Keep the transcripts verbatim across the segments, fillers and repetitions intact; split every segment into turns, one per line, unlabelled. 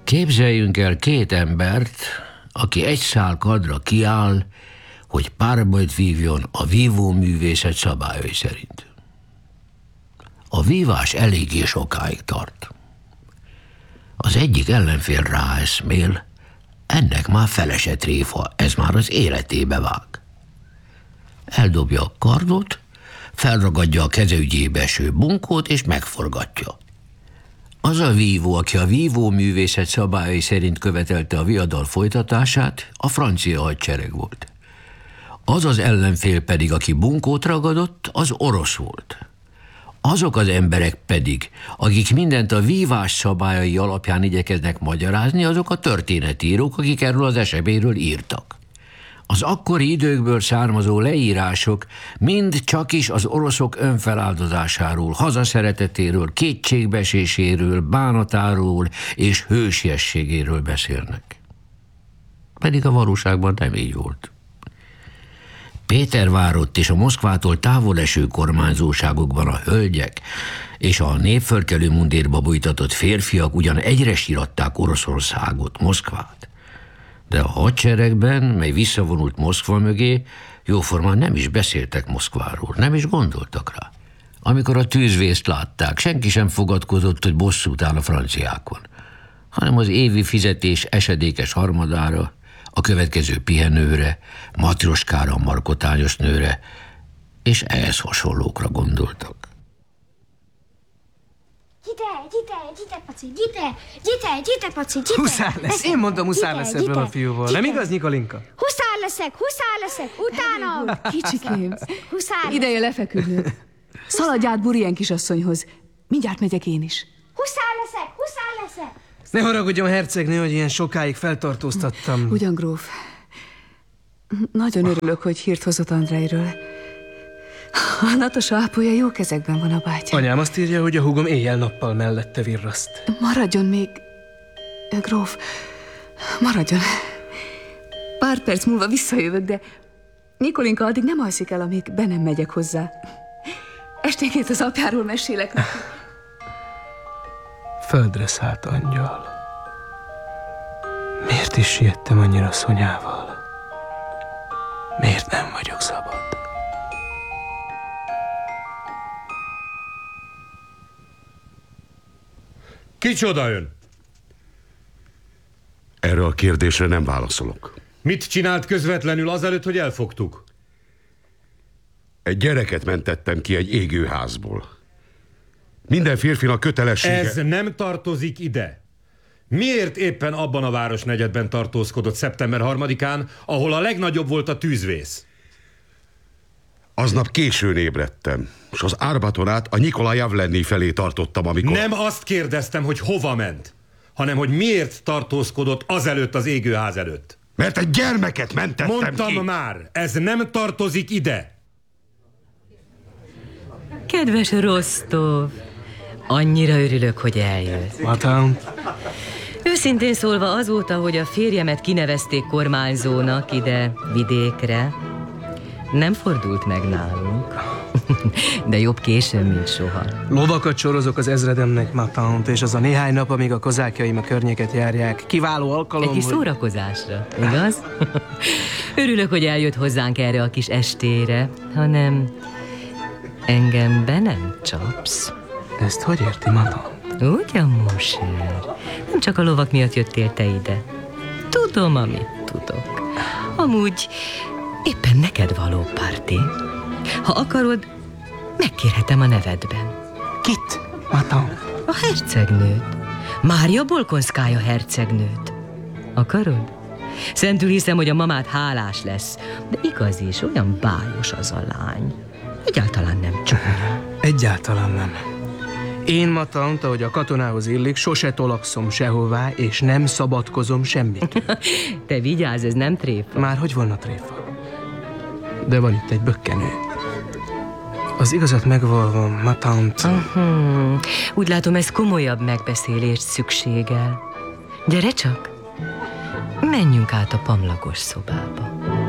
Képzeljünk el két embert, aki egy szál kadra kiáll, hogy párbajt vívjon a vívóművészet szabályai szerint. A vívás eléggé sokáig tart. Az egyik ellenfél ráeszmél, ennek már felesett tréfa, ez már az életébe vág. Eldobja a kardot, felragadja a kezeügyébe eső bunkót és megforgatja. Az a vívó, aki a vívóművészet szabályai szerint követelte a viadal folytatását, a francia hadsereg volt. Az az ellenfél pedig, aki bunkót ragadott, az orosz volt. Azok az emberek pedig, akik mindent a vívás szabályai alapján igyekeznek magyarázni, azok a történetírók, akik erről az eseményről írtak. Az akkori időkből származó leírások mind csak is az oroszok önfeláldozásáról, hazaszeretetéről, kétségbeeséséről, bánatáról és hősiességéről beszélnek. Pedig a valóságban nem így volt. Pétervárott és a Moszkvától távol eső kormányzóságokban a hölgyek és a népfölkelő mundérba bújtatott férfiak ugyan egyre síratták Oroszországot, Moszkvát, de a hadseregben, mely visszavonult Moszkva mögé, jóformán nem is beszéltek Moszkváról, nem is gondoltak rá. Amikor a tűzvészt látták, senki sem fogadkozott, hogy bosszút áll a franciákon, hanem az évi fizetés esedékes harmadára, a következő pihenőre, matroskára, markotányos nőre, és ehhez hasonlókra gondoltak.
Gyere, gyere, gyere, paci, gyere, gyere, gyere, paci, gyere.
Huszár lesz, én mondtam, huszár lesz ebből a fiúból. Nem igaz, Nikolinka?
Huszár leszek, huszár leszek, utána.
Kicsikém,
Huszár.
ideje lefeküdni. Szaladj át Burien kisasszonyhoz. Mindjárt megyek én is.
Huszár leszek, huszár leszek.
Ne haragudjon, hercegnő, hogy ilyen sokáig feltartóztattam.
Ugyan, gróf. Nagyon örülök, hogy hírt hozott Andrejről. A Natasa ápolya jó kezekben van, a bátyám.
Anyám azt írja, hogy a húgom éjjel-nappal mellette virraszt.
Maradjon még, gróf, maradjon. Pár perc múlva visszajövök, de Nikolinka addig nem alszik el, amíg be nem megyek hozzá. Esténként az apjáról mesélek neki.
Földre szállt angyal. Miért is siettem annyira Szonyával? Miért nem vagyok szabad?
Kicsoda ön?
Erre a kérdésre nem válaszolok.
Mit csinált közvetlenül azelőtt, hogy elfogtuk?
Egy gyereket mentettem ki egy égőházból. Minden férfinak kötelessége...
Ez nem tartozik ide. Miért éppen abban a városnegyedben tartózkodott szeptember harmadikán, ahol a legnagyobb volt a tűzvész?
Aznap későn ébredtem, és az Árbatonát a Nikolaj Javlenni felé tartottam, amikor...
Nem azt kérdeztem, hogy hova ment, hanem hogy miért tartózkodott azelőtt az égőház előtt.
Mert egy gyermeket mentettem
Mondtam
ki.
már, ez nem tartozik ide.
Kedves Rostov, annyira örülök, hogy eljött.
Matam.
Őszintén szólva azóta, hogy a férjemet kinevezték kormányzónak ide vidékre, nem fordult meg nálunk. De jobb későn, mint soha.
Lovakat sorozok az ezredemnek, Matant, és az a néhány nap, amíg a kozákjaim a környéket járják. Kiváló alkalom,
Egy kis
hogy...
szórakozásra, igaz? Örülök, hogy eljött hozzánk erre a kis estére, hanem engem be nem csapsz.
Ezt hogy érti, Matant?
Ugyan, mosér. Nem csak a lovak miatt jöttél te ide. Tudom, amit tudok. Amúgy éppen neked való párti. Ha akarod, megkérhetem a nevedben.
Kit, Matant?
A hercegnőt. Mária Bolkonszkája hercegnőt. Akarod? Szentül hiszem, hogy a mamát hálás lesz, de igaz is, olyan bájos az a lány. Egyáltalán nem csúnya.
Egyáltalán nem. Én, Matant, ahogy a katonához illik, sose tolakszom sehová, és nem szabadkozom semmit.
Te vigyázz, ez nem tréfa.
Már hogy volna tréfa? De van itt egy bökkenő. Az igazat megvalva, Matant...
Uh-huh. Úgy látom, ez komolyabb megbeszélést szükségel. Gyere csak, menjünk át a pamlagos szobába.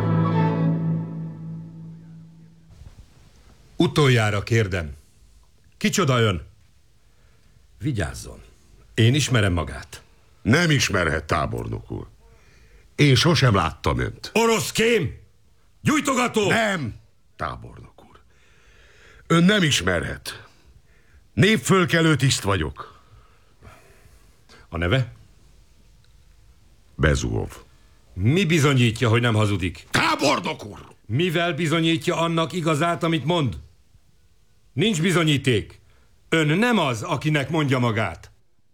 Utoljára kérdem. Kicsoda ön? Vigyázzon. Én ismerem magát.
Nem ismerhet, tábornok úr. Én sosem láttam önt.
Orosz kém! Gyújtogató!
Nem, tábornok úr. Ön nem ismerhet. Népfölkelő tiszt vagyok.
A neve?
Bezuhov.
Mi bizonyítja, hogy nem hazudik?
Tábornok úr!
Mivel bizonyítja annak igazát, amit mond? Nincs bizonyíték. Ön nem az, akinek mondja magát.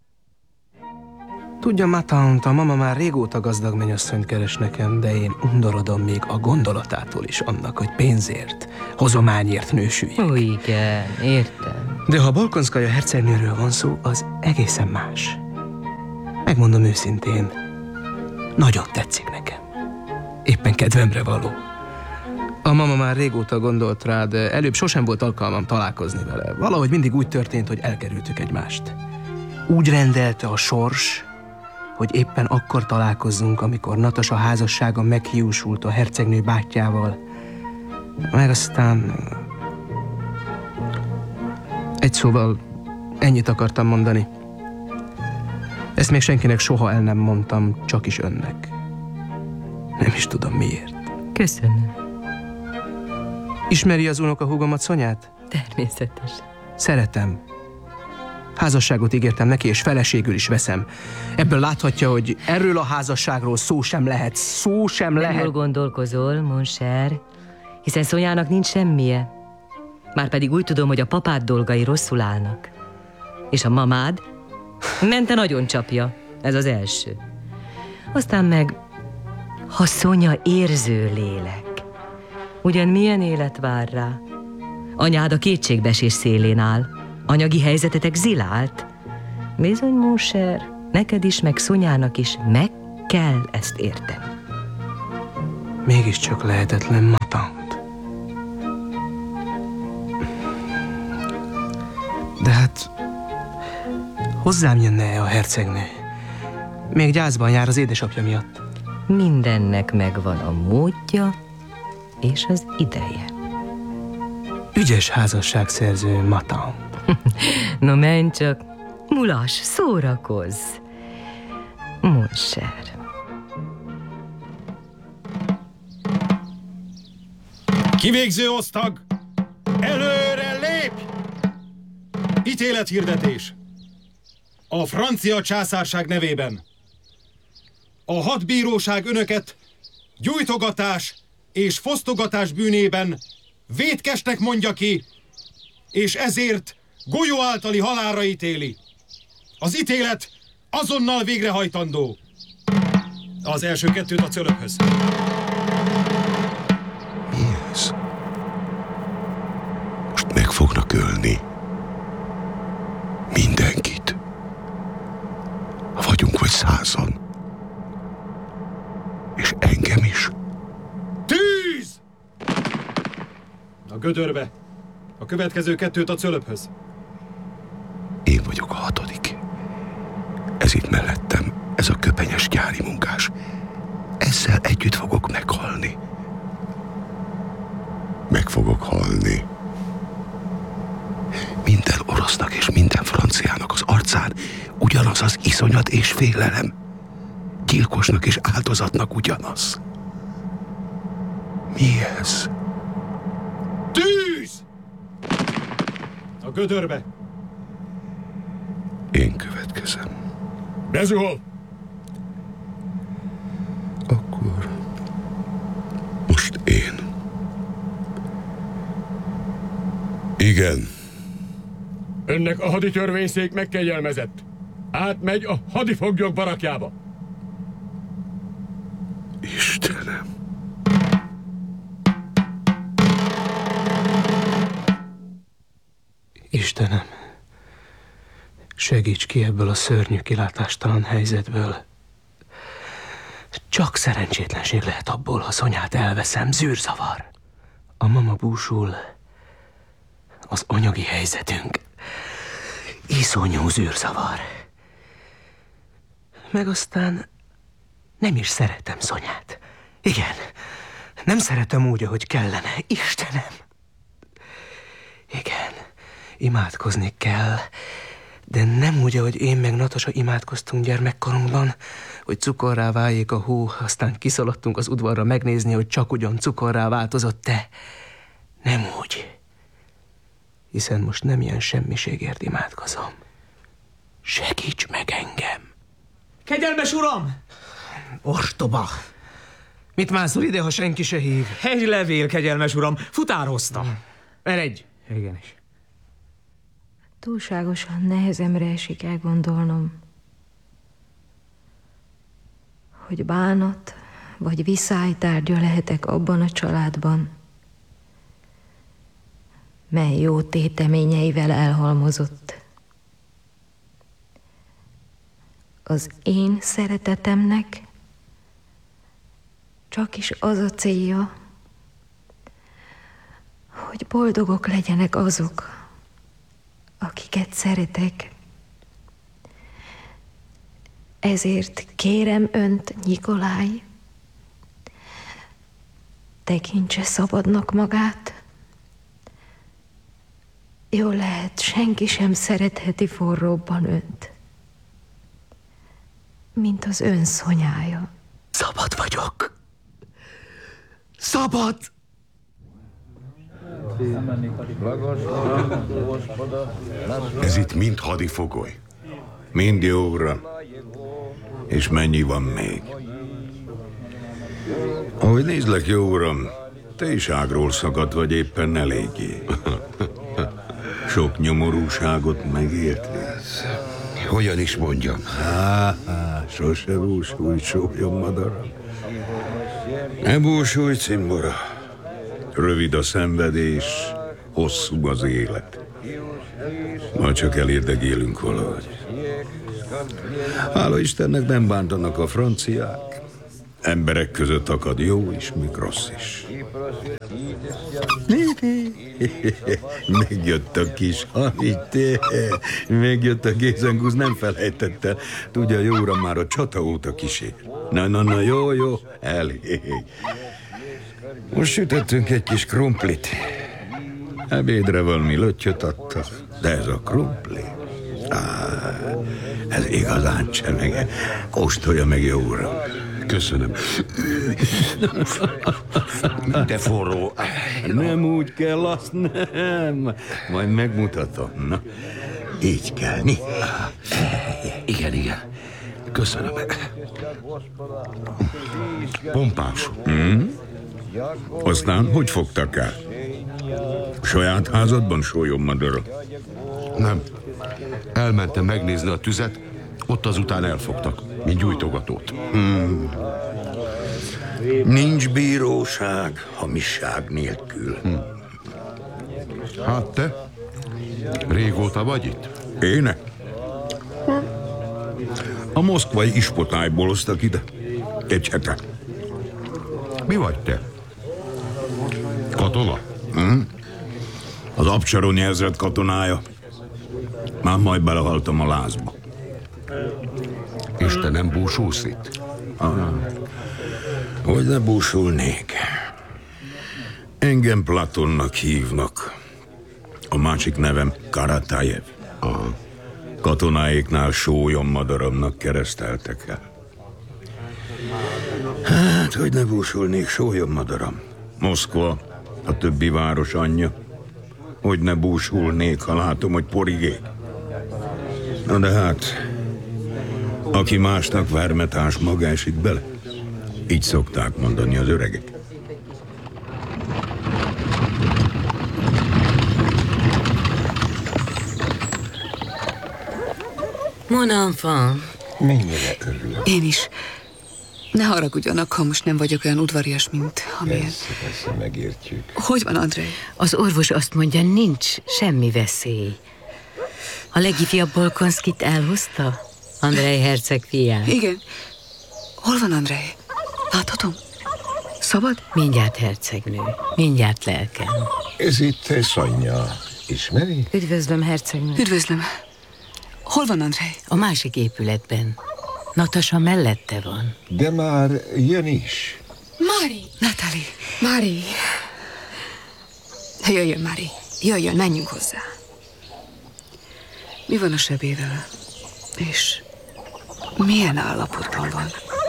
Tudja, Mataunt, a mama már régóta gazdag mennyasszonyt keres nekem, de én undorodom még a gondolatától is annak, hogy pénzért, hozományért nősüljek.
Ó, igen, értem.
De ha Bolkonszkaja hercegnőről van szó, az egészen más. Megmondom őszintén, nagyon tetszik nekem. Éppen kedvemre való. A mama már régóta gondolt rá, de előbb sosem volt alkalmam találkozni vele. Valahogy mindig úgy történt, hogy elkerültük egymást. Úgy rendelte a sors, hogy éppen akkor találkozzunk, amikor Natasa házassága meghiúsult a hercegnő bátyjával. Meg aztán... Egy szóval ennyit akartam mondani. Ezt még senkinek soha el nem mondtam, csak is önnek. Nem is tudom miért.
Köszönöm.
Ismeri az unokahúgomat, Szonyát?
Természetes.
Szeretem. Házasságot ígértem neki, és feleségül is veszem. Ebből láthatja, hogy erről a házasságról szó sem lehet. Szó sem
Nem
lehet.
jól gondolkozol, mon cher, hiszen Szonyának nincs semmije. Márpedig úgy tudom, hogy a papád dolgai rosszul állnak. És a mamád? Mente nagyon csapja. Ez az első. Aztán meg, ha Szonya érző lélek, ugyan milyen élet vár rá? Anyád a kétségbeesés szélén áll. Anyagi helyzetetek zilált. Bizony, mon cher, neked is, meg Szonyának is meg kell ezt érteni.
Mégiscsak lehetetlen, Matant. De hát hozzám jönne a hercegnő. Még gyászban jár az édesapja miatt.
Mindennek megvan a módja és az ideje.
Ügyes házasságszerző, Matant.
No menj csak, mulas, szórakozz. Mon cher.
Kivégző osztag! Előre lépj! Ítélethirdetés! A francia császárság nevében. A hadbíróság önöket gyújtogatás és fosztogatás bűnében vétkesnek mondja ki, és ezért golyó általi halálra ítéli. Az ítélet azonnal végrehajtandó. Az első kettőt a cölöphöz.
Mi ez? Most meg fognak ölni. Mindenkit. Vagyunk vagy százan. És engem is.
Tűz! A gödörbe. A következő kettőt a cölöphöz.
Én vagyok a hatodik. Ez itt mellettem, ez a köpenyes gyári munkás. Ezzel együtt fogok meghalni. Meg fogok halni. Minden orosznak és minden franciának az arcán ugyanaz az iszonyat és félelem. Gyilkosnak és áldozatnak ugyanaz. Mi ez?
Tűz! A gödörbe.
Én következem.
Bezuhov!
Akkor most én. Igen.
Önnek a haditörvényszék megkegyelmezett. Átmegy a hadifoglyok barakjába.
Istenem.
Istenem, segíts ki ebből a szörnyű kilátástalan helyzetből. Csak szerencsétlenség lehet abból, ha Szonyát elveszem, zűrzavar. A mama búsul, az anyagi helyzetünk iszonyú zűrzavar. Meg aztán nem is szeretem Szonyát. Igen, nem szeretem úgy, ahogy kellene. Istenem! Igen, imádkozni kell, De nem úgy, ahogy én meg Natasa imádkoztunk gyermekkorunkban, hogy cukorrá váljék a hó, aztán kiszaladtunk az udvarra megnézni, hogy csak ugyan cukorrá változott-e. Nem úgy. Hiszen most nem ilyen semmiségért imádkozom. Segíts meg engem!
Kegyelmes uram!
Ostoba! Mit mászol ide, ha senki se hív?
Egy levél, kegyelmes uram, futároztam.
Eredj! Igenis.
Túlságosan nehezemre esik elgondolnom, hogy bánat vagy viszálytárgya lehetek abban a családban, mely jó téteményeivel elhalmozott. Az én szeretetemnek csak is az a célja, hogy boldogok legyenek azok, akiket szeretek. Ezért kérem önt, Nyikolaj, tekintse szabadnak magát. Jól lehet, senki sem szeretheti forróbban önt, mint az ön szonyája.
Szabad vagyok. Szabad!
Ez itt mind hadifogoly. Mind jó, uram. És mennyi van még? Ahogy nézlek, jó uram, te is ágról szakadt vagy éppen eléggé. Sok nyomorúságot megértesz.
Hogyan is mondjam?
Há, há, sose búsulj, sólyom madaram. Ne búsulj, cimbora. Rövid a szenvedés, hosszú az élet. Ma csak elérdegélünk valahogy. Hála Istennek nem bántanak a franciák. Emberek között akad jó is, még rossz is. Megjött a kis Hanit, megjött a Gézengusz, nem felejtette. Tudja, jó uram, már a csata óta kísér. Na, na, na, jó, jó, elég. Most sütöttünk egy kis krumplit. Ebédre valami löttyöt adtak, de ez a krumpli, á, ez igazán csemege. Kóstolja meg, jó uram.
Köszönöm. De forró.
Nem úgy kell, azt nem. Majd megmutatom. Na, így kell, mi?
Igen, igen. Köszönöm. Pompás.
Hmm? Aztán hogy fogtak el? Saját házadban, sólyom madara?
Nem. Elmentem megnézni a tüzet, ott azután elfogtak, mint gyújtogatót.
Hmm. Nincs bíróság hamisság nélkül. Hmm.
Hát te? Régóta vagy itt?
Éne? A moszkvai ispotályból hoztak ide. Egy hete.
Mi vagy te? Katona?
Hmm? Az Abcsaronyi ezred katonája. Már majd belehaltam a lázba.
És te nem búsulsz itt?
Ah, hogy ne búsulnék. Engem Platonnak hívnak. A másik nevem Karatajev.
Aha.
Katonáiknál sólyom madaramnak kereszteltek el. Hát, hogy ne búsulnék, sólyom madaram. Moszkva, a többi város anyja. Hogy ne búsulnék, ha látom, hogy porigék. Na de hát, aki másnak vermetás, maga esik bele. Így szokták mondani az öregek.
Mon enfant.
Mennyire örülök.
Én is. Ne haragudjanak, ha most nem vagyok olyan udvarias, mint amilyen.
Persze, persze, megértjük.
Hogy van, Andrej?
Az orvos azt mondja, nincs semmi veszély. A legifjabb Bolkonszkit elhozta? Andrej herceg fiát.
Igen. Hol van Andrej? Láthatom? Szabad?
Mindjárt, hercegnő. Mindjárt, lelkem.
Ez itt Szonya. Ismeri?
Üdvözlöm, hercegnő.
Üdvözlöm. Hol van Andrej?
A másik épületben. Natasa mellette van.
De már jön is.
Mári! Natali!
Mári,
Jöjjön, Mári. Jöjjön, menjünk hozzá. Mi van a sebével? És milyen állapotban van?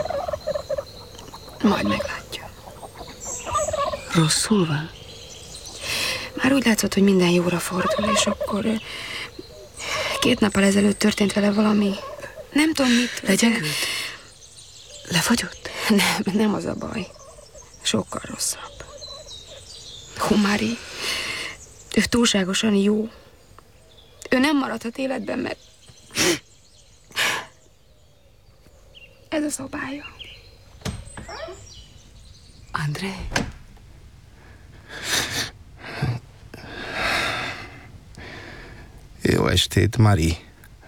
Majd meglátja. Rosszul van?
Már úgy látszott, hogy minden jóra fordul, és akkor két nappal ezelőtt történt vele valami. Nem tudom mit.
Legyengült? Lefagyott?
Nem, nem az a baj. Sokkal rosszabb. Hú, Mári, ő túlságosan jó. Ő nem maradhat életben, mert ez a szabálya.
André?
Jó estét, Mari.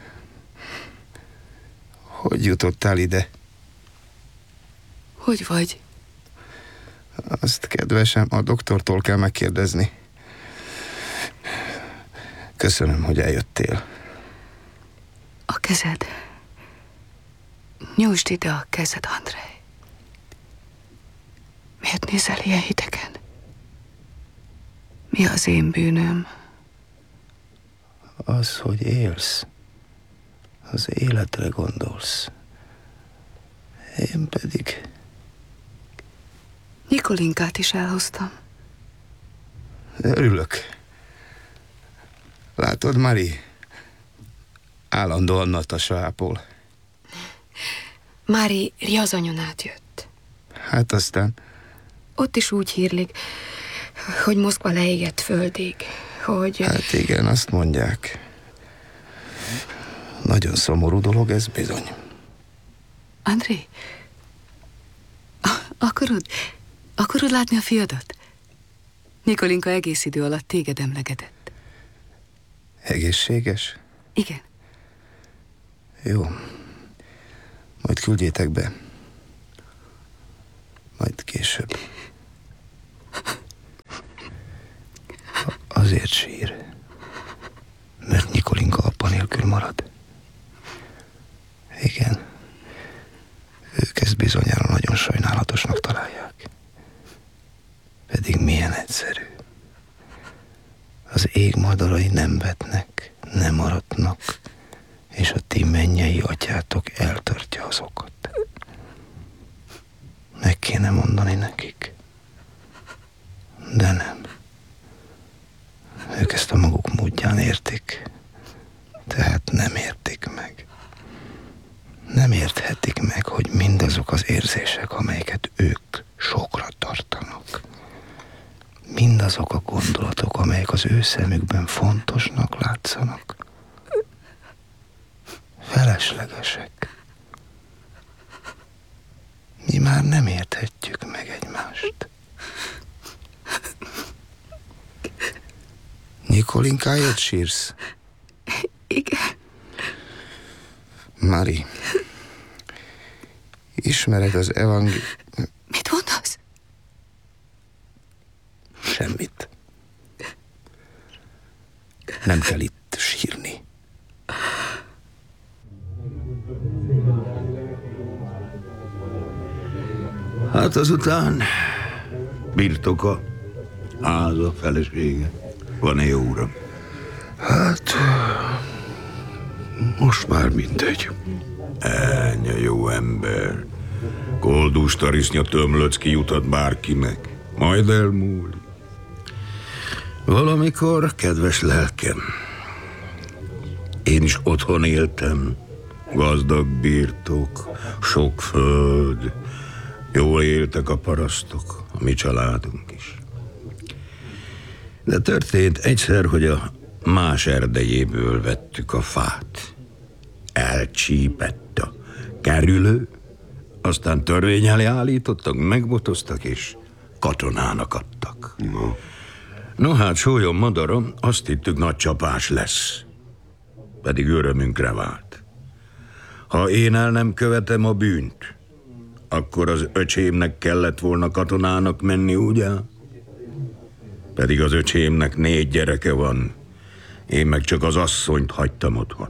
Hogy jutottál ide?
Hogy vagy?
Azt, kedvesem, a doktortól kell megkérdezni. Köszönöm, hogy eljöttél.
A kezed. Nyújtsd ide a kezed, André. Miért nézel ilyen hidegen? Mi az én bűnöm?
Az, hogy élsz. Az életre gondolsz. Én pedig...
Nikolinkát is elhoztam.
Örülök. Látod, Mari? Állandóan Natasa ápol.
Mári Riazanyon átjött.
Hát aztán...
Ott is úgy hírlik, hogy Moszkva leégett földig, hogy...
Hát igen, azt mondják. Nagyon szomorú dolog ez bizony.
André, akarod, akarod látni a fiadat? Nikolinka egész idő alatt téged emlegetett.
Egészséges?
Igen.
Jó. Majd küldjétek be. Majd később. Azért sír, mert Nikolinka apa nélkül marad. Igen. Ők ezt bizonyára nagyon sajnálatosnak találják. Pedig milyen egyszerű. Az ég madarai nem vetnek, nem aratnak, és a ti mennyei atyátok eltartja azokat. Meg kéne mondani nekik. De nem. Ők ezt a maguk módján értik. Tehát nem értik meg. Nem érthetik meg, hogy mindazok az érzések, amelyeket ők sokra tartanak, mindazok a gondolatok, amelyek az ő szemükben fontosnak látszanak, feleslegesek. Mi már nem érthetjük meg egymást. Nikolinkáért sírsz?
Igen.
Mari, ismered az evangélium...
Mit mondasz?
Semmit. Nem kell itt sírni.
Hát azután birtoka, háza, felesége. Van-e jó uram?
Hát, most már mindegy.
Ennyi jó ember. Koldus tarisznya tömlöcki jutott bárkinek. Majd elmúlik. Valamikor, kedves lelkem, én is otthon éltem. Gazdag birtok, sok föld. Jól éltek a parasztok, a mi családunk is. De történt egyszer, hogy a más erdejéből vettük a fát. Elcsípett a kerülő, aztán törvény elé állítottak, megbotoztak és katonának adtak. No, no hát sólyon madara, azt hittük, nagy csapás lesz. Pedig örömünkre vált. Ha én el nem követem a bűnt, akkor az öcsémnek kellett volna katonának menni, ugye? Pedig az öcsémnek négy gyereke van, én meg csak az asszonyt hagytam otthon.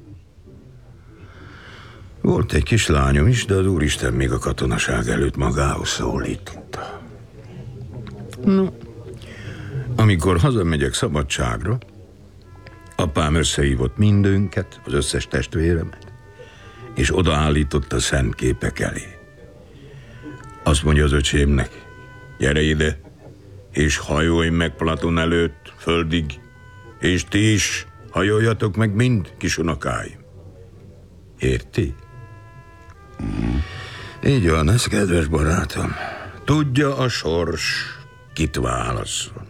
Volt egy kis lányom is, de az Úristen még a katonaság előtt magához szólította. No, amikor hazamegyek szabadságra, Apám összehívott mindünket, az összes testvéremet, és odaállított a szent képek elé. Azt mondja az öcsémnek, gyere ide, és hajolj meg Platon előtt, földig, és ti is hajoljatok meg mind, kisunokáim. Érti? Mm. Így van, ez kedves barátom. Tudja a sors, kit válasszon.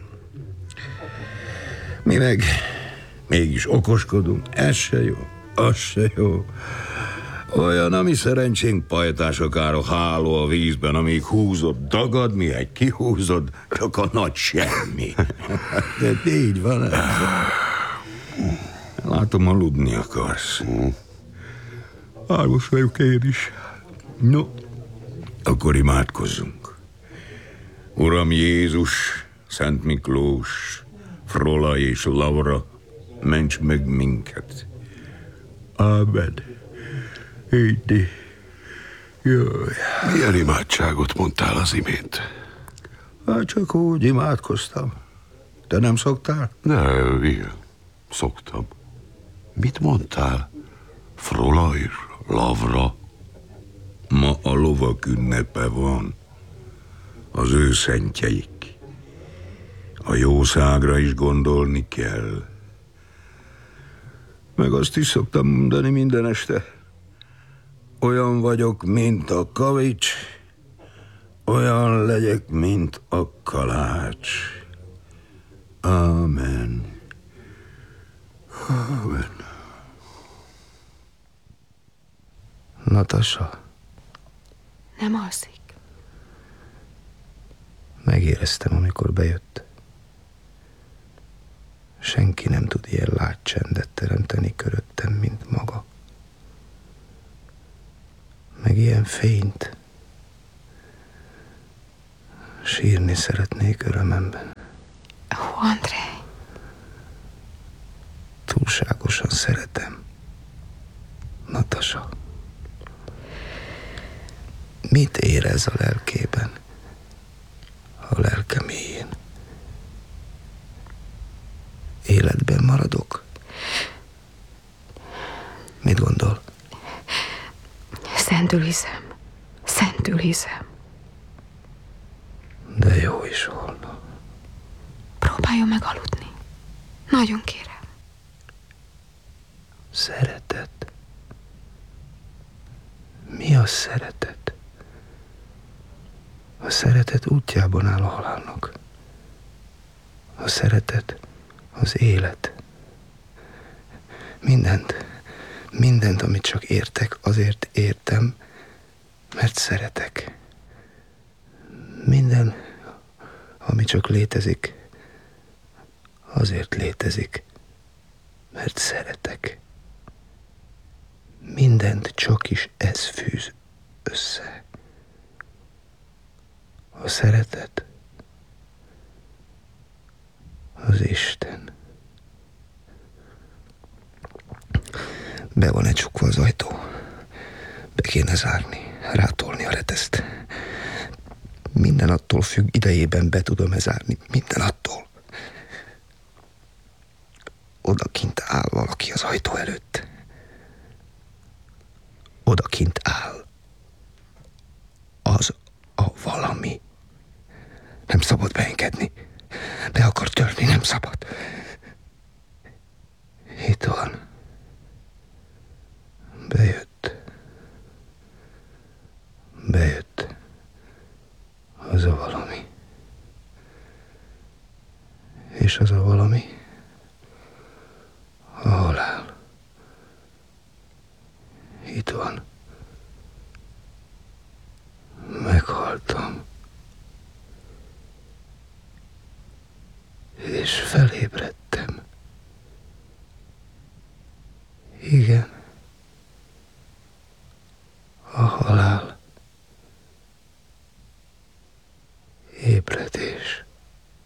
Mi meg mégis okoskodunk, ez se jó, az se jó. Olyan, ami szerencsénk pajtásokára háló a vízben, amíg húzod, dagad, mihelyt kihúzod, csak a nagy semmi. De így van ez. Látom, aludni akarsz. Álmos vagyok én is. No, akkor imádkozzunk. Uram Jézus, Szent Miklós, Frola és Laura, ments meg minket. Ámen. Így. Jaj.
Milyen imádságot mondtál az imént?
Hát csak úgy imádkoztam. Te nem szoktál?
Ne, igen, szoktam. Mit mondtál? Frola és Lavra?
Ma a lovak ünnepe van. Az ő szentjeik. A jószágra is gondolni kell. Meg azt is szoktam mondani minden este. Olyan vagyok, mint a kavics, olyan legyek, mint a kalács. Ámen. Ámen.
Natasha,
Nem alszik.
megéreztem, amikor bejött. Senki nem tud ilyen látcsendet teremteni köröttem, mint maga. Meg ilyen fényt. Sírni szeretnék örömemben.
Ó, André.
Túlságosan szeretem. Natasha. Mit érez a lelkében? A lelke mélyén. Életben maradok? Mit gondol?
Szentül hiszem. Szentül hiszem.
De jó is volna.
Próbáljon meg aludni. Nagyon kérem.
Szeretet. Mi a szeretet? A szeretet útjában áll a halálnak. A szeretet az élet. Mindent, mindent, amit csak értek, azért értem, mert szeretek. Minden, ami csak létezik, azért létezik, mert szeretek. Mindent csak is ez fűz össze. A szeretet az Isten. Be van-e csukva az ajtó? Be kéne zárni, rátolni a reteszt. Minden attól függ, idejében be tudom-e zárni. Minden attól. Odakint áll valaki az ajtó előtt. Odakint áll. Az a valami. Nem szabad beengedni. Be akar törni, nem szabad. Itt van. Bejött. Bejött. Az a valami. És az a valami a halál. Itt van. Meghaltam. És felébredtem. Igen.